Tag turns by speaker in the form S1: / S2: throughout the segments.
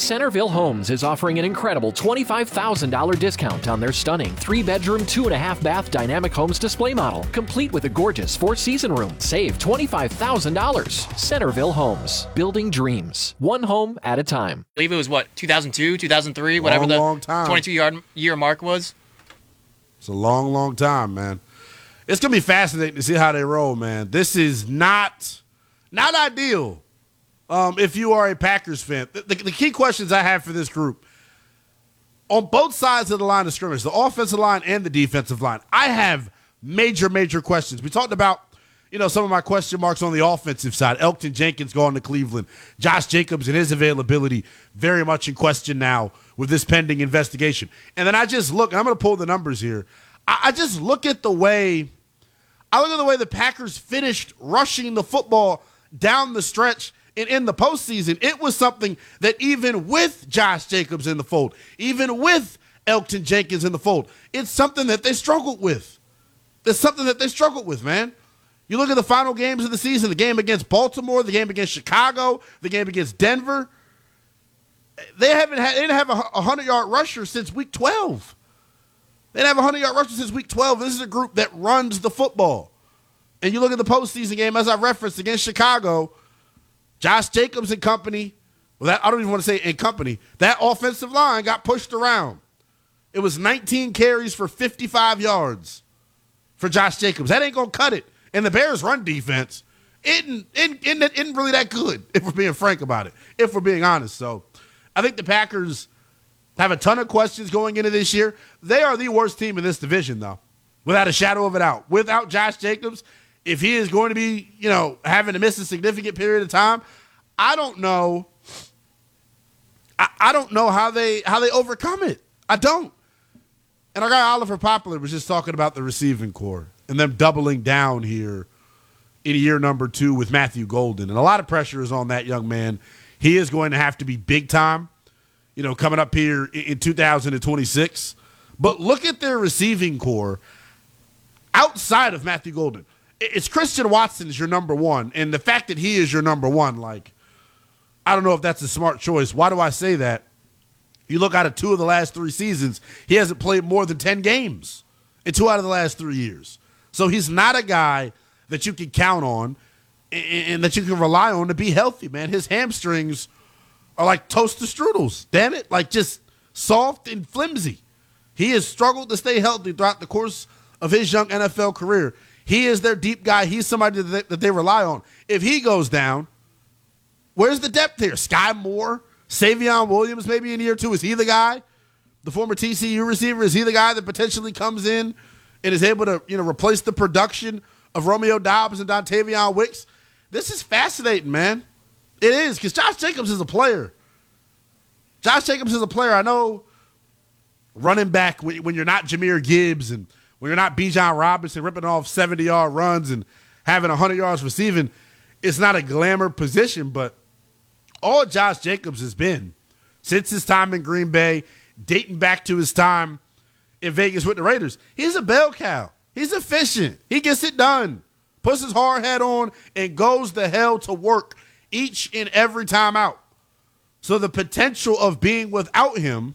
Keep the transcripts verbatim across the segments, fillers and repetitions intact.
S1: Centerville Homes is offering an incredible twenty-five thousand dollars discount on their stunning three-bedroom, two-and-a-half-bath Dynamic Homes display model, complete with a gorgeous four-season room. Save twenty-five thousand dollars. Centerville Homes, building dreams, one home at a time.
S2: I believe it was, what, two thousand two, two thousand three, whatever the
S3: long time.
S2: twenty-two-year mark was?
S3: It's a long, long time, man. It's going to be fascinating to see how they roll, man. This is not, not ideal. Um, if you are a Packers fan, the, the, the key questions I have for this group, on both sides of the line of scrimmage, the offensive line and the defensive line, I have major, major questions. We talked about, you know, some of my question marks on the offensive side. Elgton Jenkins going to Cleveland. Josh Jacobs and his availability very much in question now with this pending investigation. And then I just look, and I'm going to pull the numbers here. I, I just look at the way, I look at the way the Packers finished rushing the football down the stretch. And in the postseason, it was something that even with Josh Jacobs in the fold, even with Elgton Jenkins in the fold, it's something that they struggled with. It's something that they struggled with, man. You look at the final games of the season, the game against Baltimore, the game against Chicago, the game against Denver. They haven't had, they didn't have a hundred-yard rusher since week twelve. They didn't have a hundred-yard rusher since week twelve. This is a group that runs the football. And you look at the postseason game, as I referenced, against Chicago, Josh Jacobs and company, well, that, I don't even want to say in company, that offensive line got pushed around. It was nineteen carries for fifty-five yards for Josh Jacobs. That ain't going to cut it. And the Bears' run defense isn't, isn't, isn't, isn't really that good, if we're being frank about it, if we're being honest. So I think the Packers have a ton of questions going into this year. They are the worst team in this division, though, without a shadow of a doubt. Without Josh Jacobs, if he is going to be, you know, having to miss a significant period of time, I don't know. I, I don't know how they how they overcome it. I don't. And our guy Oliver Poplar was just talking about the receiving core and them doubling down here in year number two with Matthew Golden. And a lot of pressure is on that young man. He is going to have to be big time, you know, coming up here in, in two thousand twenty-six. But look at their receiving core outside of Matthew Golden. It's Christian Watson is your number one, and the fact that he is your number one, like, I don't know if that's a smart choice. Why do I say that? You look out of two of the last three seasons, he hasn't played more than ten games in two out of the last three years. So he's not a guy that you can count on and, and that you can rely on to be healthy, man. His hamstrings are like toaster strudels, damn it, like just soft and flimsy. He has struggled to stay healthy throughout the course of his young N F L career. He is their deep guy. He's somebody that they, that they rely on. If he goes down, where's the depth here? Sky Moore, Savion Williams maybe in year two. Is he the guy? The former T C U receiver, is he the guy that potentially comes in and is able to, you know, replace the production of Romeo Doubs and Dontavion Wicks? This is fascinating, man. It is, because Josh Jacobs is a player. Josh Jacobs is a player. I know running back when, when you're not Jahmyr Gibbs and when you're not Bijan Robinson ripping off seventy-yard runs and having one hundred yards receiving, it's not a glamour position, but all Josh Jacobs has been since his time in Green Bay, dating back to his time in Vegas with the Raiders, he's a bell cow. He's efficient. He gets it done, puts his hard hat on, and goes the hell to work each and every time out. So the potential of being without him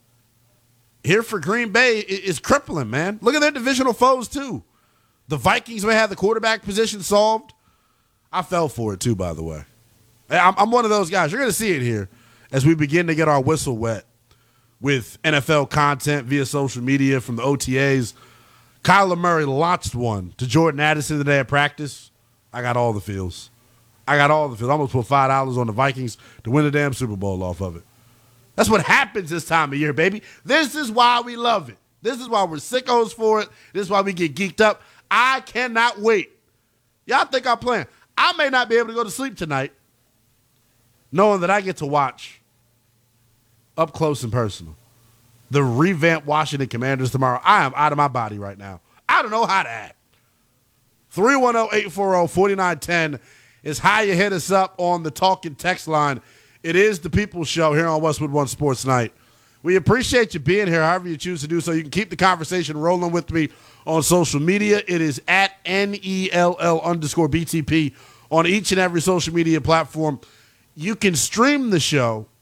S3: here for Green Bay is crippling, man. Look at their divisional foes, too. The Vikings may have the quarterback position solved. I fell for it, too, by the way. I'm, I'm one of those guys. You're going to see it here as we begin to get our whistle wet with N F L content via social media from the O T As. Kyler Murray launched one to Jordan Addison today at practice. I got all the feels. I got all the feels. I almost put five dollars on the Vikings to win the damn Super Bowl off of it. That's what happens this time of year, baby. This is why we love it. This is why we're sickos for it. This is why we get geeked up. I cannot wait. Y'all think I'm playing. I may not be able to go to sleep tonight knowing that I get to watch up close and personal the revamped Washington Commanders tomorrow. I am out of my body right now. I don't know how to act. three one zero, eight four zero, four nine one zero is how you hit us up on the talking text line. It is the People's Show here on Westwood One Sports Night. We appreciate you being here, however you choose to do so. You can keep the conversation rolling with me on social media. It is at N E L L underscore B T P on each and every social media platform. You can stream the show